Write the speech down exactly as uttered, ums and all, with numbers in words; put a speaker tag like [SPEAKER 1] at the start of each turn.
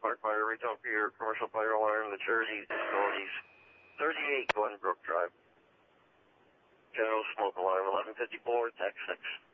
[SPEAKER 1] Spark fire, retail for your commercial fire alarm, the Jersey facilities, thirty-eight Glenbrook Drive. General smoke alarm, eleven fifty-four, text six.